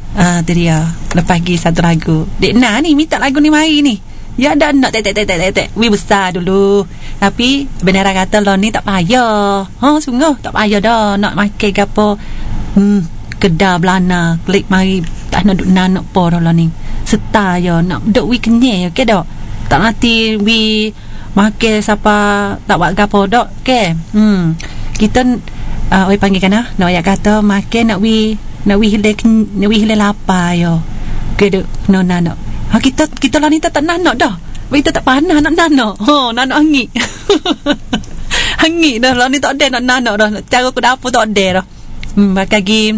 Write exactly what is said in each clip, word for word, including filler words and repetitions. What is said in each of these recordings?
Ah, tu dia. Lepas pergi satu lagu. Dek Na ni minta lagu ni mari ni. Ya dah nak tek tek tek tek tek. Wi besar dulu. Tapi Benera kata lo ni tak payah. Ha sungguh tak payah dah nak makan ke apa. Hmm, kedah belana klik mari tak nak duk nanak po dah ni. Serta ya nak duk wi kenyai ya ke dak. Tak nanti wi makan siapa tak buat gapo dak ke. Hmm. Kita uh, oi panggil kan ah. Nak ayat kata makan nak wi nak wi hilek nak wi hilek lapar yo. Ke duk no nanak. Ha, kita kita lah ni tak nanak dah. Kita tak panah nak nanak. Ha, nanak hangit. Hangit dah lah ni tak ada nak nanak dah. Cara ke dapur tak ada dah. Hmm, bagi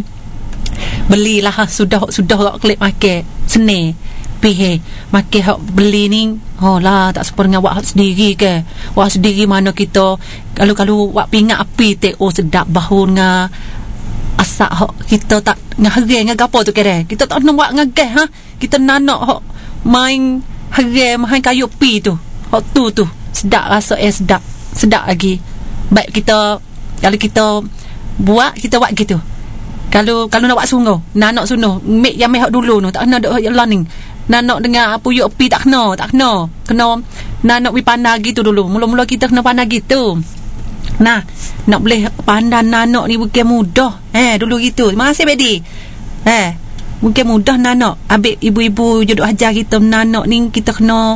belilah ha, sudah sudah tak klik makan. Seni. Pihe makan hak beli ni. Oh lah tak sepa dengan buat sendiri ke. Buat sendiri mana kita kalau-kalau buat pingat api tek oh sedap bahu dengan asak hak kita tak ngahareng dengan gapo tu kira. Kita tak nak buat dengan gas ha. Kita nanak hak main harem main kayu pi tu hot tu tu sedap rasa eh sedap sedap lagi. Baik kita kalau kita buat kita buat gitu. Kalau kalau nak buat sungguh nanak sunuh mek yang mek hak dulu tu tak kena dak learning nanak dengan puyuk pi tak kena tak kena kena nanak wi pandai gitu dulu mula-mula kita kena pandai gitu. Nah nak boleh pandai nanak ni bukan mudah eh dulu gitu. Terima kasih Bedi eh mungkin mudah nanak. Habis ibu-ibu je duk ajar kita nanak ni kita kena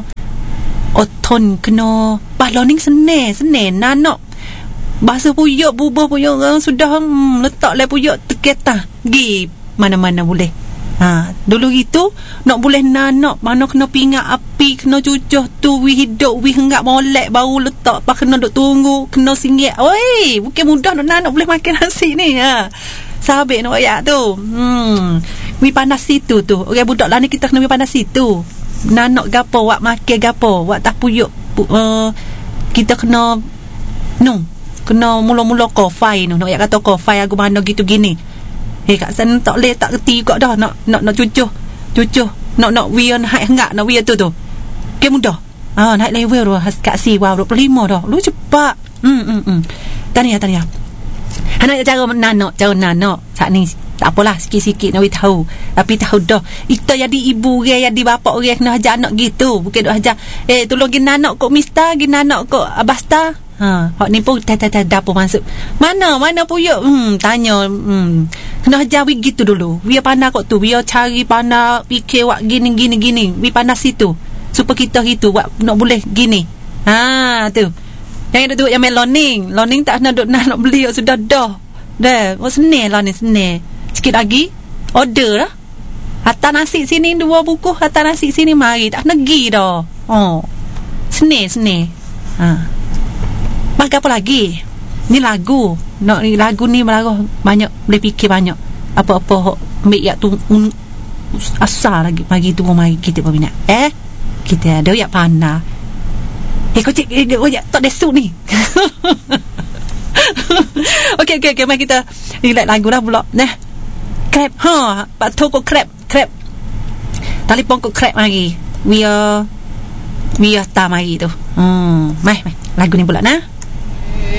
oton kena baloning sene sene nanak bahasa puyuk bubuh puyuk uh, sudah hmm, letak le puyuk teketah gi mana-mana boleh. Ha dulu gitu nak boleh nanak mana kena pingat api kena cucuh tu wi hidup wi henggak molek baru letak pas kena duk tunggu kena singgit. Oi bukan mudah nak nanak boleh makan nasi ni ha. Sabik nak ayat tu. Hmm wi panas situ tu. Orang budak lah ni kita kena wi panas situ. Nanak gapo, wak makan gapo, wak tak puyuk uh, kita kena no, kena mula-mula kofai tu. Nak ayat kata kofai aku mana gitu gini. Eh kat sana tak boleh tak kerti juga dah nak nak nak cucuh. Cucuh. Nak nak wi on high enggak nak wi tu tu. Ke mudah. Ah naik level tu kat si wow dua puluh lima dah. Lu cepat. Hmm hmm hmm. Tanya tanya. Anak cara nanak, cara nanak. Saat ni tak apalah sikit-sikit nak tahu. Tapi tahu dah. Kita jadi ibu orang, jadi bapa orang kena ajar anak gitu. Bukan duk ajar, eh tolong gi nanak kok Mister, gi nanak kok Abasta. Ha, hak ni pun tak tak tak dapur masuk. Mana mana puyuk? Hmm, tanya. Hmm. Kena ajar wi gitu dulu. Wi pandai kok tu, wi cari pandai fikir wak gini gini gini. Wi pandai situ. Supaya kita gitu wak nak boleh gini. Ha, tu. Yang duk yang main learning. Learning tak nak duk nak beli sudah dah. Dah, oh seni lah ni seni. Sikit lagi order lah. Hantar nasi sini dua buku, hantar nasi sini mari. Tak negi dah. Oh. Seni seni. Ha. Mak apa lagi? Ni lagu. Nak ni lagu ni lagu banyak boleh fikir banyak. Apa-apa mek yak tu un, asal lagi pagi tu mari kita peminat. Eh? Kita ada yak pandai. Eh kau cik eh, kau yak tak desu ni. Okey okey okey mari kita relax lagu dah pula. Nah. Crab. Ha, pak toko crab, crab. Telefon ko crab mari. We are we are ta mari tu. Hmm, mai mai. Lagu ni pula nah.